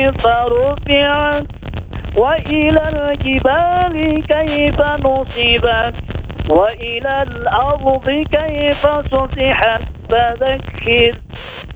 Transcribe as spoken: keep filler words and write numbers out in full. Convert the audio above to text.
كيف رفعت وإلى الجبال كيف نصبت وإلى الأرض كيف سطحت فذكر